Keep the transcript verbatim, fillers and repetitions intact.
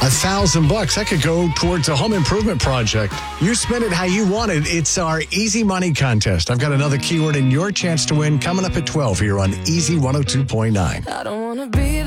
A thousand bucks. That could go towards a home improvement project. You spend it how you want it. It's our Easy Money contest. I've got another keyword and your chance to win coming up at twelve here on Easy one oh two point nine. I don't want to be